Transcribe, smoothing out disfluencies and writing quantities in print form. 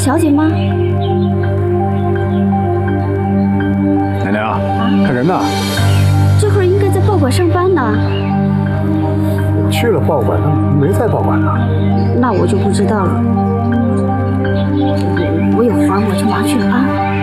小姐吗？ 娘娘，看人呢。 这会儿应该在报馆上班呢。 我去了报馆，他没在报馆呢。 那我就不知道了。我有活，我就忙去啊。